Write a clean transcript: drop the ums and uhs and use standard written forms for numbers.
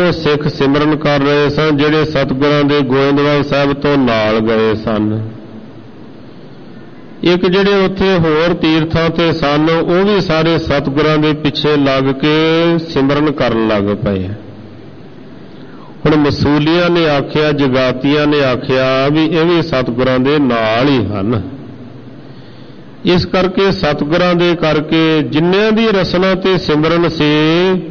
ਉਹ ਸਿੱਖ ਸਿਮਰਨ ਕਰ ਰਹੇ ਸਨ ਜਿਹੜੇ ਸਤਿਗੁਰਾਂ ਦੇ ਗੋਇੰਦਵਾਲ ਸਾਹਿਬ ਤੋਂ ਨਾਲ ਗਏ ਸਨ। ਇੱਕ ਜਿਹੜੇ ਉੱਥੇ ਹੋਰ ਤੀਰਥਾਂ ਤੇ ਸਨ ਉਹ ਵੀ ਸਾਰੇ ਸਤਿਗੁਰਾਂ ਦੇ ਪਿੱਛੇ ਲੱਗ ਕੇ ਸਿਮਰਨ ਕਰਨ ਲੱਗ ਪਏ। ਹੁਣ ਮਸੂਲੀਆਂ ਨੇ ਆਖਿਆ, ਜਗਾਤੀਆਂ ਨੇ ਆਖਿਆ ਵੀ ਇਹ ਵੀ ਸਤਿਗੁਰਾਂ ਦੇ ਨਾਲ ਹੀ ਹਨ। ਇਸ ਕਰਕੇ ਸਤਿਗੁਰਾਂ ਦੇ ਕਰਕੇ ਜਿੰਨਿਆਂ ਦੀ ਰਸਨਾ ਤੇ ਸਿਮਰਨ ਸੀ